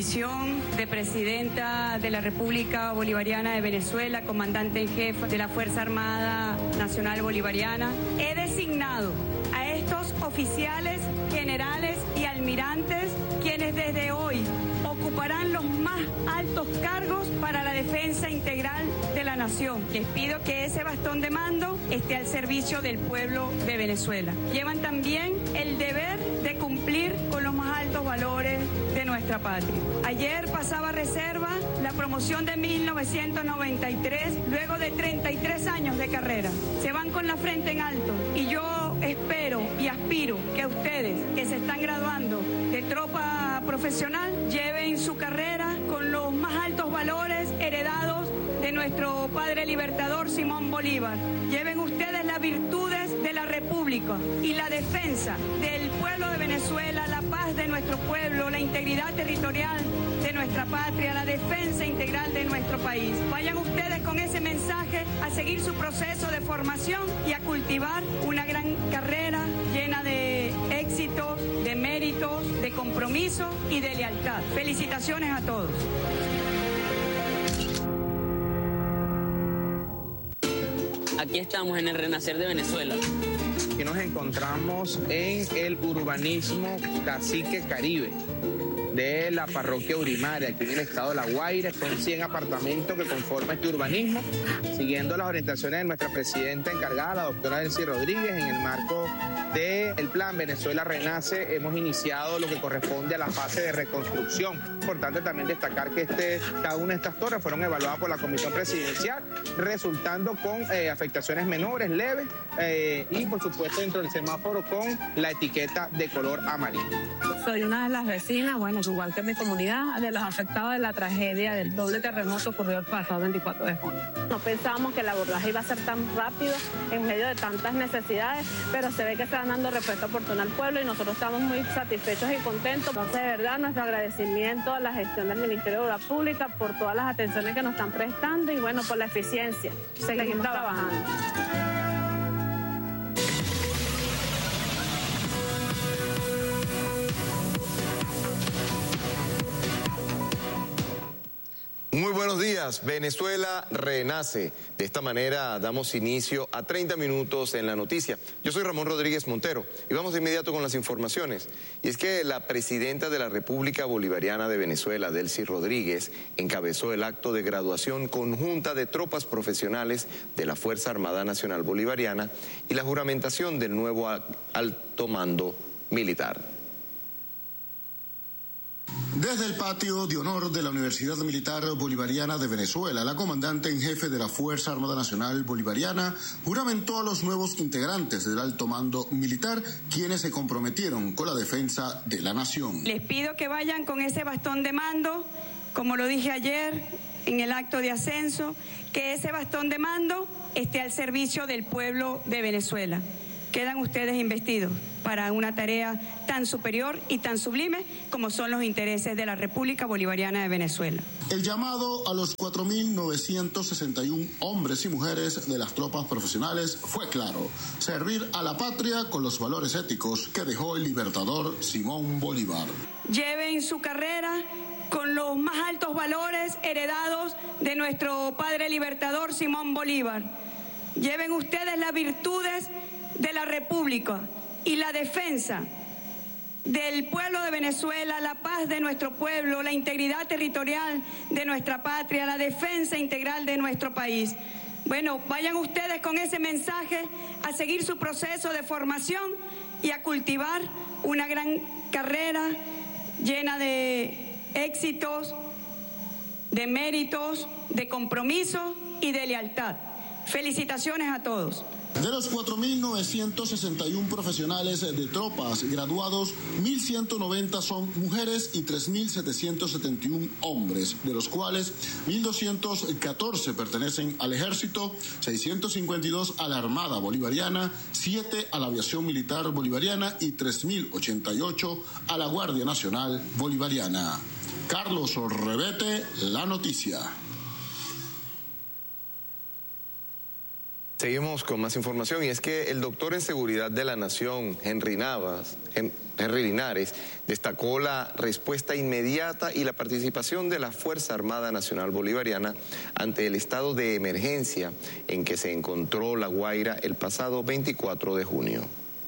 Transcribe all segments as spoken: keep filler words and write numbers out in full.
condición de presidenta de la República Bolivariana de Venezuela, comandante en jefe de la Fuerza Armada Nacional Bolivariana, he designado a estos oficiales, generales y almirantes, quienes desde hoy ocuparán los más altos cargos para la defensa integral de la nación. Les pido que ese bastón de mando esté al servicio del pueblo de Venezuela. Llevan también el deber de cumplir con los más altos valores de nuestra patria. Ayer pasaba reserva la promoción de mil novecientos noventa y tres, luego de treinta y tres años de carrera. Se van con la frente en alto y yo espero y aspiro que ustedes que se están graduando de tropa profesional lleven su carrera con los más altos valores heredados de nuestro padre libertador Simón Bolívar. Lleven ustedes las virtudes de la República y la defensa del pueblo de Venezuela, la paz de nuestro pueblo, la integridad territorial de nuestra patria, la defensa integral de nuestro país. Vayan ustedes con ese mensaje a seguir su proceso de formación y a cultivar una gran carrera llena de éxitos, de méritos, de compromiso y de lealtad. Felicitaciones a todos. Aquí estamos en el renacer de Venezuela. Que nos encontramos en el urbanismo Cacique Caribe de la parroquia Urimaria, aquí en el estado de La Guaira. Son cien apartamentos que conforman este urbanismo, siguiendo las orientaciones de nuestra presidenta encargada, la doctora Delcy Rodríguez, en el marco del plan Venezuela Renace. Hemos iniciado lo que corresponde a la fase de reconstrucción. Importante también destacar que este, cada una de estas torres fueron evaluadas por la Comisión Presidencial, resultando con eh, afectaciones menores, leves, eh, y por supuesto dentro del semáforo con la etiqueta de color amarillo. Soy una de las vecinas, bueno, igual que mi comunidad, de los afectados de la tragedia del doble terremoto ocurrido el pasado veinticuatro de junio. No pensábamos que el abordaje iba a ser tan rápido en medio de tantas necesidades, pero se ve que se van dando respuesta oportuna al pueblo y nosotros estamos muy satisfechos y contentos. Entonces, de verdad, nuestro agradecimiento a la gestión del Ministerio de Obras Públicas por todas las atenciones que nos están prestando y, bueno, por la eficiencia. Seguimos trabajando. Muy buenos días, Venezuela renace. De esta manera damos inicio a treinta minutos en la noticia. Yo soy Ramón Rodríguez Montero y vamos de inmediato con las informaciones. Y es que la presidenta de la República Bolivariana de Venezuela, Delcy Rodríguez, encabezó el acto de graduación conjunta de tropas profesionales de la Fuerza Armada Nacional Bolivariana y la juramentación del nuevo alto mando militar. Desde el patio de honor de la Universidad Militar Bolivariana de Venezuela, la comandante en jefe de la Fuerza Armada Nacional Bolivariana juramentó a los nuevos integrantes del alto mando militar, quienes se comprometieron con la defensa de la nación. Les pido que vayan con ese bastón de mando, como lo dije ayer en el acto de ascenso, que ese bastón de mando esté al servicio del pueblo de Venezuela. Quedan ustedes investidos para una tarea tan superior y tan sublime como son los intereses de la República Bolivariana de Venezuela. El llamado a los cuatro mil novecientos sesenta y uno hombres y mujeres de las tropas profesionales fue claro: servir a la patria con los valores éticos que dejó el libertador Simón Bolívar. Lleven su carrera con los más altos valores heredados de nuestro padre libertador Simón Bolívar. Lleven ustedes las virtudes de la República y la defensa del pueblo de Venezuela, la paz de nuestro pueblo, la integridad territorial de nuestra patria, la defensa integral de nuestro país. Bueno, vayan ustedes con ese mensaje a seguir su proceso de formación y a cultivar una gran carrera llena de éxitos, de méritos, de compromiso y de lealtad. Felicitaciones a todos. De los cuatro mil novecientos sesenta y uno profesionales de tropas graduados, mil ciento noventa son mujeres y tres mil setecientos setenta y uno hombres, de los cuales mil doscientos catorce pertenecen al Ejército, seiscientos cincuenta y dos a la Armada Bolivariana, siete a la Aviación Militar Bolivariana y tres mil ochenta y ocho a la Guardia Nacional Bolivariana. Carlos Revete, La Noticia. Seguimos con más información y es que el doctor en Seguridad de la Nación, Henry Navas, Henry Linares, destacó la respuesta inmediata y la participación de la Fuerza Armada Nacional Bolivariana ante el estado de emergencia en que se encontró La Guaira el pasado veinticuatro de junio.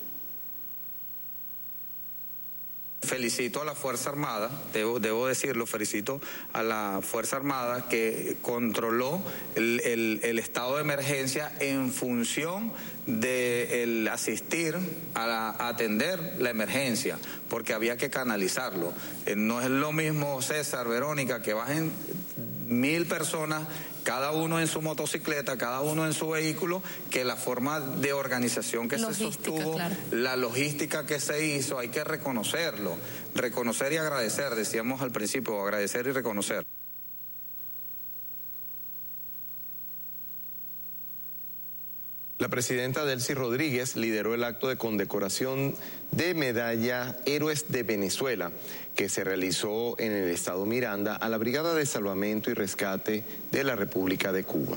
Felicito a la Fuerza Armada, debo, debo decirlo, felicito a la Fuerza Armada que controló el, el, el estado de emergencia en función de el asistir a, la, a atender la emergencia, porque había que canalizarlo. Eh, no es lo mismo, César, Verónica, que bajen mil personas, cada uno en su motocicleta, cada uno en su vehículo, que la forma de organización que logística, se sostuvo, claro. La logística que se hizo, hay que reconocerlo, reconocer y agradecer, decíamos al principio, agradecer y reconocer. La presidenta Delcy Rodríguez lideró el acto de condecoración de medalla Héroes de Venezuela que se realizó en el estado Miranda a la Brigada de Salvamento y Rescate de la República de Cuba.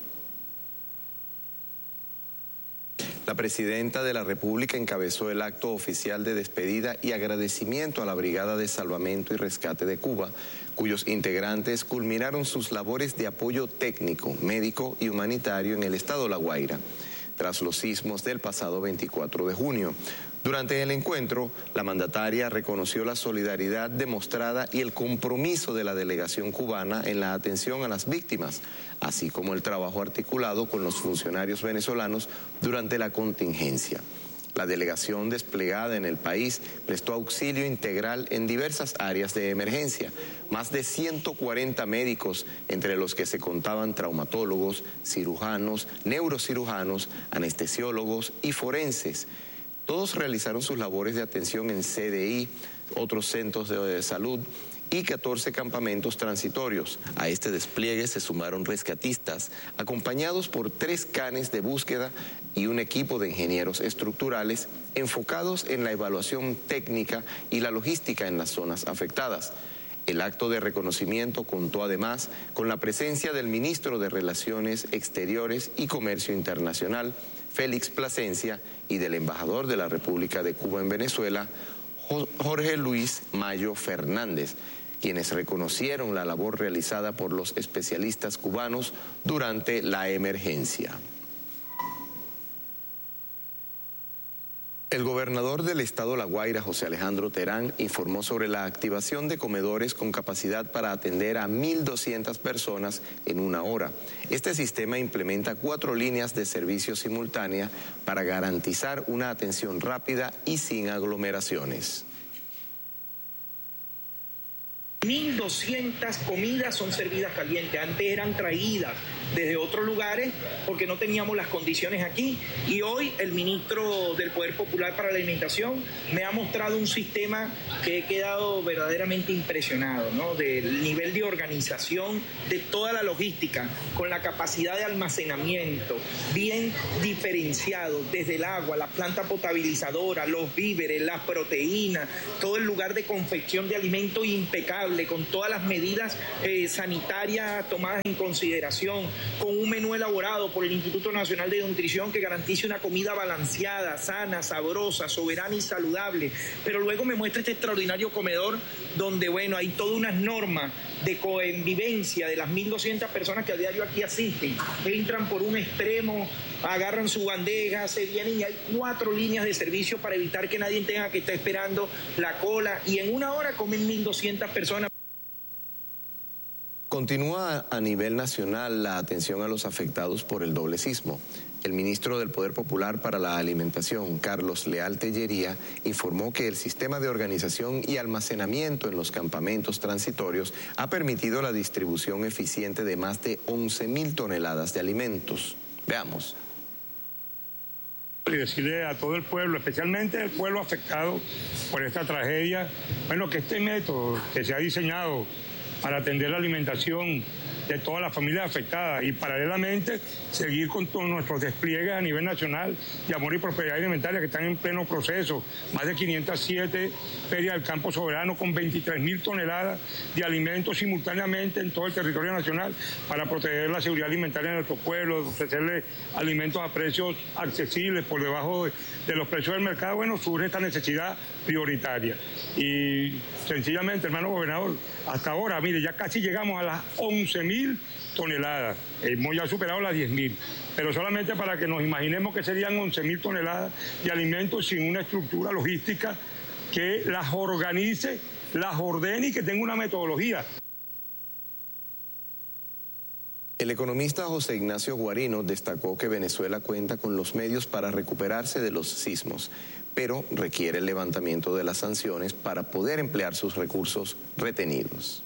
La presidenta de la República encabezó el acto oficial de despedida y agradecimiento a la Brigada de Salvamento y Rescate de Cuba, cuyos integrantes culminaron sus labores de apoyo técnico, médico y humanitario en el estado La Guaira, tras los sismos del pasado veinticuatro de junio. Durante el encuentro, la mandataria reconoció la solidaridad demostrada y el compromiso de la delegación cubana en la atención a las víctimas, así como el trabajo articulado con los funcionarios venezolanos durante la contingencia. La delegación desplegada en el país prestó auxilio integral en diversas áreas de emergencia. Más de ciento cuarenta médicos, entre los que se contaban traumatólogos, cirujanos, neurocirujanos, anestesiólogos y forenses. Todos realizaron sus labores de atención en C D I, otros centros de salud y catorce campamentos transitorios. A este despliegue se sumaron rescatistas, acompañados por tres canes de búsqueda y un equipo de ingenieros estructurales enfocados en la evaluación técnica y la logística en las zonas afectadas. El acto de reconocimiento contó además con la presencia del ministro de Relaciones Exteriores y Comercio Internacional, Félix Plasencia, y del embajador de la República de Cuba en Venezuela, Jorge Luis Mayo Fernández, quienes reconocieron la labor realizada por los especialistas cubanos durante la emergencia. El gobernador del estado La Guaira, José Alejandro Terán, informó sobre la activación de comedores con capacidad para atender a mil doscientas personas en una hora. Este sistema implementa cuatro líneas de servicio simultánea para garantizar una atención rápida y sin aglomeraciones. mil doscientas comidas son servidas calientes, antes eran traídas desde otros lugares porque no teníamos las condiciones aquí, y hoy el ministro del Poder Popular para la Alimentación me ha mostrado un sistema que he quedado verdaderamente impresionado, ¿no? Del nivel de organización de toda la logística, con la capacidad de almacenamiento bien diferenciado, desde el agua, la planta potabilizadora, los víveres, las proteínas, todo el lugar de confección de alimentos impecable, con todas las medidas eh, sanitarias tomadas en consideración, con un menú elaborado por el Instituto Nacional de Nutrición que garantice una comida balanceada, sana, sabrosa, soberana y saludable. Pero luego me muestra este extraordinario comedor donde, bueno, hay todas unas normas de convivencia de las mil doscientas personas que a diario aquí asisten. Entran por un extremo, agarran su bandeja, se vienen y hay cuatro líneas de servicio para evitar que nadie tenga que estar esperando la cola, y en una hora comen mil doscientas personas. Continúa a nivel nacional la atención a los afectados por el doble sismo. El ministro del Poder Popular para la Alimentación, Carlos Leal Tellería, informó que el sistema de organización y almacenamiento en los campamentos transitorios ha permitido la distribución eficiente de más de once mil toneladas de alimentos. Veamos. Y decirle a todo el pueblo, especialmente el pueblo afectado por esta tragedia, bueno, que este método que se ha diseñado para atender la alimentación de todas las familias afectadas y paralelamente seguir con todos nuestros despliegues a nivel nacional de amor y prosperidad alimentaria que están en pleno proceso. Más de quinientas siete ferias del campo soberano con veintitrés mil toneladas de alimentos simultáneamente en todo el territorio nacional para proteger la seguridad alimentaria de nuestro pueblo, ofrecerle alimentos a precios accesibles por debajo de, de los precios del mercado. Bueno, surge esta necesidad prioritaria. Y sencillamente, hermano gobernador, hasta ahora, mire, ya casi llegamos a las once mil toneladas, hemos ya superado las diez mil, pero solamente para que nos imaginemos que serían once mil toneladas de alimentos sin una estructura logística que las organice, las ordene y que tenga una metodología. El economista José Ignacio Guarino destacó que Venezuela cuenta con los medios para recuperarse de los sismos, pero requiere el levantamiento de las sanciones para poder emplear sus recursos retenidos.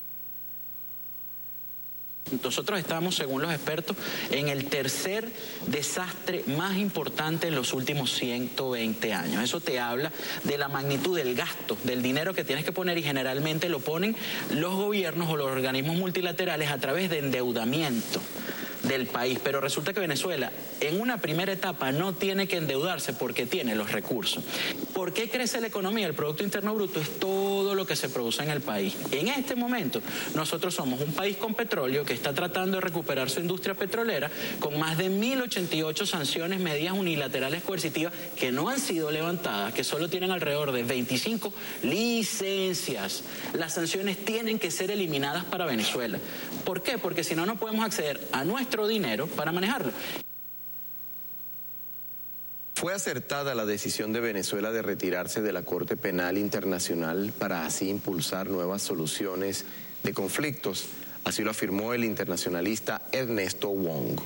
Nosotros estamos, según los expertos, en el tercer desastre más importante en los últimos ciento veinte años. Eso te habla de la magnitud del gasto, del dinero que tienes que poner, y generalmente lo ponen los gobiernos o los organismos multilaterales a través de endeudamiento del país. Pero resulta que Venezuela en una primera etapa no tiene que endeudarse porque tiene los recursos. ¿Por qué crece la economía? El Producto Interno Bruto es todo lo que se produce en el país. En este momento nosotros somos un país con petróleo que está tratando de recuperar su industria petrolera con más de mil ochenta y ocho sanciones, medidas unilaterales coercitivas que no han sido levantadas, que solo tienen alrededor de veinticinco licencias. Las sanciones tienen que ser eliminadas para Venezuela. ¿Por qué? Porque si no, no podemos acceder a nuestro dinero para manejarlo. ¿Fue acertada la decisión de Venezuela de retirarse de la Corte Penal Internacional para así impulsar nuevas soluciones de conflictos? Así lo afirmó el internacionalista Ernesto Wong.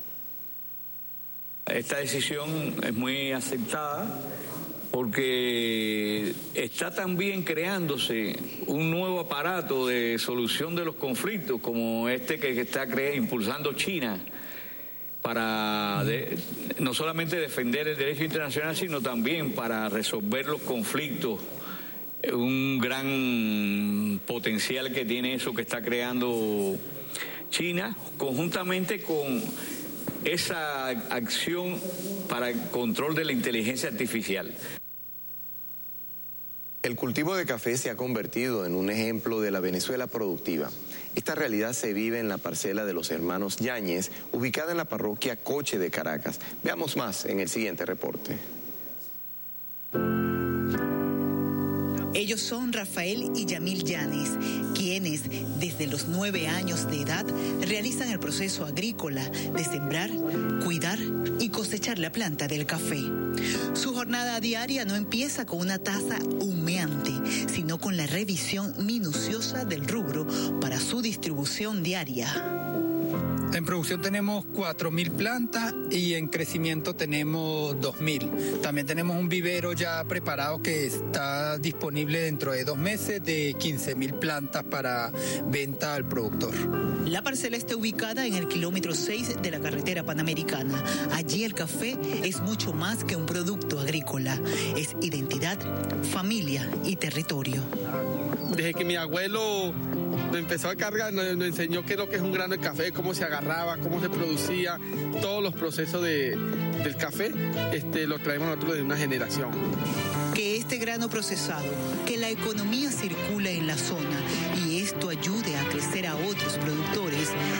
Esta decisión es muy aceptada porque está también creándose un nuevo aparato de solución de los conflictos como este que está cre- impulsando China para de, no solamente defender el derecho internacional, sino también para resolver los conflictos. Un gran potencial que tiene eso que está creando China, conjuntamente con esa acción para el control de la inteligencia artificial. El cultivo de café se ha convertido en un ejemplo de la Venezuela productiva. Esta realidad se vive en la parcela de los hermanos Yáñez, ubicada en la parroquia Coche de Caracas. Veamos más en el siguiente reporte. Ellos son Rafael y Yamil Yáñez, quienes desde los nueve años de edad realizan el proceso agrícola de sembrar, cuidar y cosechar la planta del café. Su jornada diaria no empieza con una taza humeante, sino con la revisión minuciosa del rubro para su distribución diaria. En producción tenemos cuatro mil plantas y en crecimiento tenemos dos mil. También tenemos un vivero ya preparado que está disponible dentro de dos meses de quince mil plantas para venta al productor. La parcela está ubicada en el kilómetro seis de la carretera panamericana. Allí el café es mucho más que un producto agrícola. Es identidad, familia y territorio. Desde que mi abuelo nos empezó a cargar, nos, nos enseñó qué es lo que es un grano de café, cómo se agarraba, cómo se producía, todos los procesos de, del café, este, lo traemos nosotros de una generación. Que este grano procesado, que la economía circule en la zona y esto ayude a crecer a otros productores